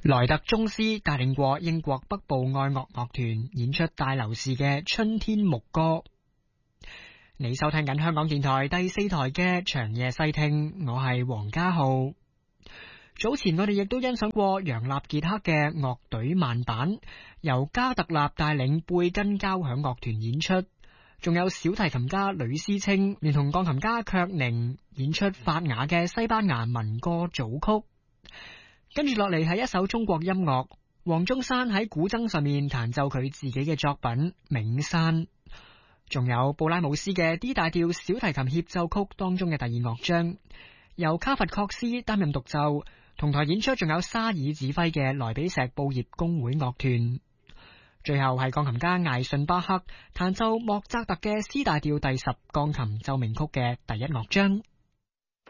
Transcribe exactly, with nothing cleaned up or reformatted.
萊特宗斯帶領過英國北部愛樂樂團演出大流士嘅《春天牧歌》。你收聽緊香港電台第四台嘅長夜細聽，我係黃家浩。早前我哋亦都欣賞過楊立傑克嘅樂隊慢板，由加特納帶領貝根交響樂團演出，仲有小提琴家呂思清連同鋼琴家卻寧演出法雅嘅西班牙民歌組曲。跟住落嚟係一首中國音樂，黃宗山喺古箏上面彈奏佢自己嘅作品《冥山》，仲有布拉姆斯嘅 D 大調小提琴協奏曲當中嘅第二樂章，由卡佛確斯擔任獨奏，同台演出仲有沙爾指揮嘅萊比錫布葉公會樂團。最後係鋼琴家艾遜巴克彈奏莫扎特嘅 C 大調第十鋼琴奏鳴曲嘅第一樂章。